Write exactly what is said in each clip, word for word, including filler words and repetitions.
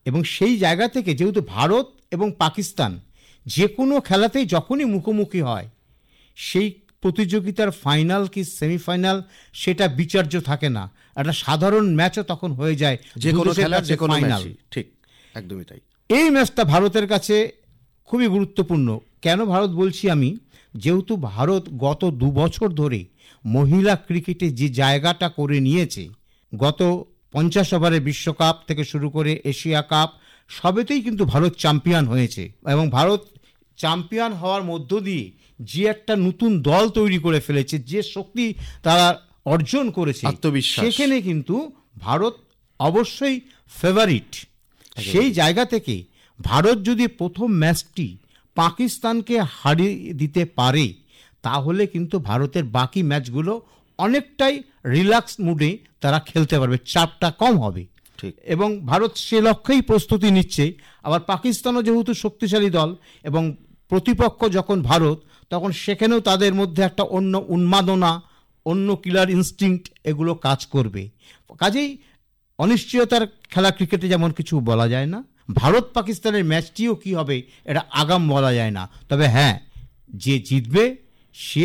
এবং সেই জায়গা থেকে যেহেতু ভারত এবং পাকিস্তান যে কোনো খেলাতেই যখনই মুখোমুখি হয়, সেই প্রতিযোগিতার ফাইনাল কি সেমিফাইনাল সেটা বিচার্য থাকে না, একটা সাধারণ ম্যাচও তখন হয়ে যায়, যে কোনো খেলার যে কোনো ফাইনাল। ঠিক, একদমই তাই। এই ম্যাচটা ভারতের কাছে খুবই গুরুত্বপূর্ণ। কেন ভারত বলছি আমি, যেহেতু ভারত গত দু বছর ধরে মহিলা ক্রিকেটে যে জায়গাটা করে নিয়েছে, গত পঞ্চাশ ওভারের বিশ্বকাপ থেকে শুরু করে এশিয়া কাপ সবেতেই কিন্তু ভারত চ্যাম্পিয়ন হয়েছে, এবং ভারত চ্যাম্পিয়ন হওয়ার মধ্য দিয়ে যে একটা নতুন দল তৈরি করে ফেলেছে, যে শক্তি তারা অর্জন করেছে, আত্মবিশ্বাস, সেখানে কিন্তু ভারত অবশ্যই ফেভারিট। সেই জায়গা থেকে ভারত যদি প্রথম ম্যাচটি পাকিস্তানকে হারিয়ে দিতে পারে, তাহলে কিন্তু ভারতের বাকি ম্যাচগুলো অনেকটাই রিল্যাক্স মুডে তারা খেলতে পারবে, চাপটা কম হবে। ঠিক, এবং ভারত সে লক্ষ্যেই প্রস্তুতি নিচ্ছে। আবার পাকিস্তানও যেহেতু শক্তিশালী দল এবং প্রতিপক্ষ যখন ভারত, তখন সেখানেও তাদের মধ্যে একটা অন্য উন্মাদনা, অন্য কিলার ইনস্টিংক্ট এগুলো কাজ করবে। কাজেই অনিশ্চয়তার খেলা ক্রিকেটে যেমন কিছু বলা যায় না, ভারত পাকিস্তানের ম্যাচটিও কি হবে এটা আগাম বলা যায় না। তবে হ্যাঁ, যে জিতবে সে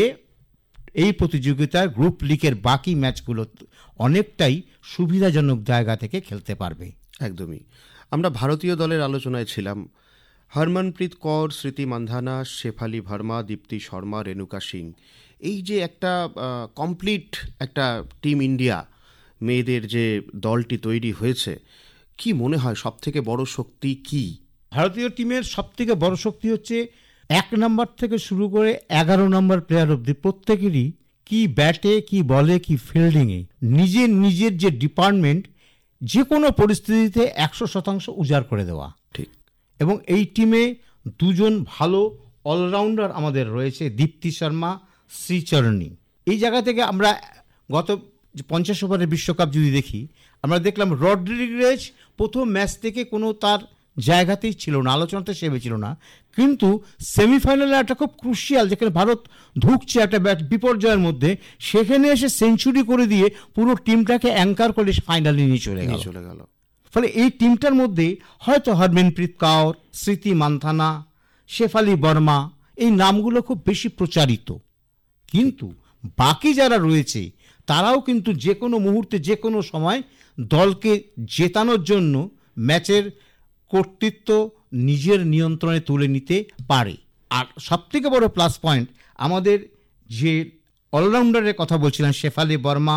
এই প্রতিযোগিতার গ্রুপ লিগের বাকি ম্যাচগুলো অনেকটাই সুবিধাজনক জায়গা থেকে খেলতে পারবে। একদমই। আমরা ভারতীয় দলের আলোচনায় ছিলাম। হরমনপ্রীত কৌর, স্মৃতি মান্ধানা, শেফালি ভার্মা, দীপ্তি শর্মা, রেণুকা সিং, এই যে একটা কমপ্লিট একটা টিম ইন্ডিয়া মেয়েদের যে দলটি তৈরি হয়েছে, কি মনে হয় সব থেকে বড় শক্তি কি? ভারতীয় টিমের সব থেকে বড় শক্তি হচ্ছে এক নম্বর থেকে শুরু করে এগারো নম্বর প্লেয়ার অবধি প্রত্যেকেরই কি ব্যাটে, কি বলে, কি ফিল্ডিংয়ে নিজের নিজের যে ডিপার্টমেন্ট যে কোনো পরিস্থিতিতে একশো শতাংশ উজাড় করে দেওয়া। ঠিক। এবং এই টিমে দুজন ভালো অলরাউন্ডার আমাদের রয়েছে, দীপ্তি শর্মা, শ্রীচরণী। এই জায়গা থেকে আমরা গত পঞ্চাশ ওভারের বিশ্বকাপ যদি দেখি, আমরা দেখলাম রড্রিগেজ প্রথম ম্যাচ থেকে কোনো তার জায়গাতেই ছিল না, আলোচনাতে সেবে ছিল না, কিন্তু সেমিফাইনালে একটা খুব ক্রুশিয়াল, যেখানে ভারত ঢুকছে একটা বিপর্যয়ের মধ্যে, সেখানে এসে সেঞ্চুরি করে দিয়ে পুরো টিমটাকে অ্যাঙ্কার করে ফাইনালে নিয়ে চলে গেল চলে গেল ফলে এই টিমটার মধ্যে হয়তো হরমনপ্রীত কৌর, স্মৃতি মান্ধানা, শেফালি বর্মা এই নামগুলো খুব বেশি প্রচারিত, কিন্তু বাকি যারা রয়েছে তারাও কিন্তু যে কোনো মুহূর্তে যে কোনো সময় দলকে জেতানোর জন্য ম্যাচের কর্তৃত্ব নিজের নিয়ন্ত্রণে তুলে নিতে পারে। আর সবথেকে বড় প্লাস পয়েন্ট, আমাদের যে অলরাউন্ডারের কথা বলছিলাম, শেফালি বর্মা,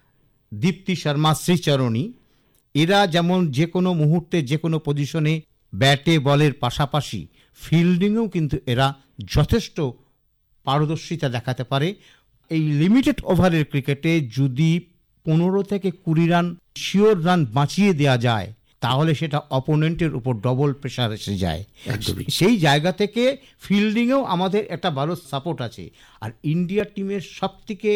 দীপ্তি শর্মা, শ্রীচরণী, এরা যেমন যে কোনো মুহূর্তে যে কোনো পজিশনে ব্যাটে বলের পাশাপাশি ফিল্ডিংয়েও কিন্তু এরা যথেষ্ট পারদর্শিতা দেখাতে পারে। এই লিমিটেড ওভারের ক্রিকেটে যদি পনেরো থেকে কুড়ি রান শিওর রান বাঁচিয়ে দেওয়া যায়, তাহলে সেটা অপোনেন্টের উপর ডবল প্রেশার এসে যায়। সেই জায়গা থেকে ফিল্ডিংয়েও আমাদের একটা ভালো সাপোর্ট আছে। আর ইন্ডিয়া টিমের সবথেকে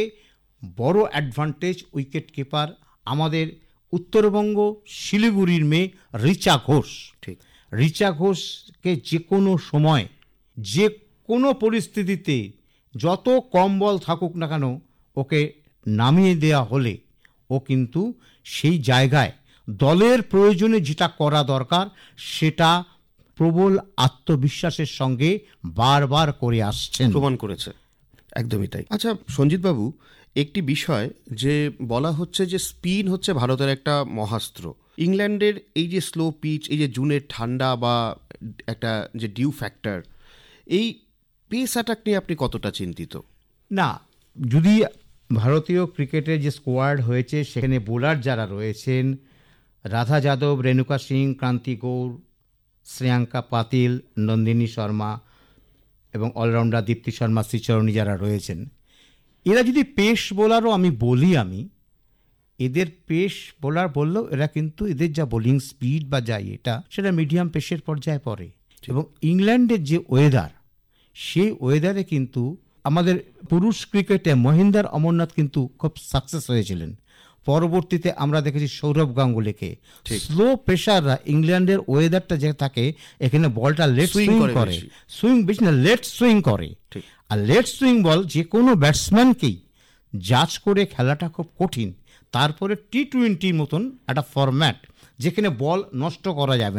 বড় অ্যাডভান্টেজ উইকেট কিপার আমাদের উত্তরবঙ্গ শিলিগুড়ির মেয়ে রিচা ঘোষ। ঠিক, রিচা ঘোষকে যে কোনো সময় যে কোনো পরিস্থিতিতে যত কম বল থাকুক না কেন, ওকে নামিয়ে দেওয়া হলে ও কিন্তু সেই জায়গায় দলের প্রয়োজনে যেটা করা দরকার সেটা প্রবল আত্মবিশ্বাসের সঙ্গে বারবার করে আসছেন, প্রমাণ করেছে। একদমই তাই। আচ্ছা সঞ্জিত বাবু, একটি বিষয় যে বলা হচ্ছে যে স্পিন হচ্ছে ভারতের একটা মহাস্ত্র। ইংল্যান্ডের এই যে স্লো পিচ, এই যে জুনের ঠান্ডা বা একটা যে ডিউ ফ্যাক্টর, এই পেস অ্যাটাক নিয়ে আপনি কতটা চিন্তিত? না, যদি ভারতীয় ক্রিকেটের যে স্কোয়াড হয়েছে সেখানে বোলার যারা রয়েছেন, রাধা যাদব, রেণুকা সিং, ক্রান্তি গৌর, শ্রেয়াঙ্কা পাতিল, নন্দিনী শর্মা এবং অলরাউন্ডার দীপ্তি শর্মা, শ্রীচরণী যারা রয়েছেন, এরা যদি পেস বোলারও আমি বলি, আমি এদের পেস বোলার বললেও এরা কিন্তু এদের যা বোলিং স্পিড বা যাই এটা সেটা মিডিয়াম পেসের পর্যায়ে পড়ে। এবং ইংল্যান্ডের যে ওয়েদার, সেই ওয়েদারে কিন্তু আমাদের পুরুষ ক্রিকেটে মহিন্দর অমরনাথ কিন্তু খুব সাকসেস হয়েছিলেন। পরবর্তীতে আমরা দেখেছি সৌরভ গাঙ্গুলিকে। স্লো প্রেশাররা ইংল্যান্ডের ওয়েদারটা যে থাকে, এখানে বলটা লেট সুইং করে, সুইং বেশি না লেট সুইং করে। আর লেট সুইং বল যে কোনো ব্যাটসম্যানকেই জাজ করে খেলাটা খুব কঠিন। তারপরে টি টোয়েন্টির মতন একটা ফরম্যাট যেখানে বল নষ্ট করা যাবে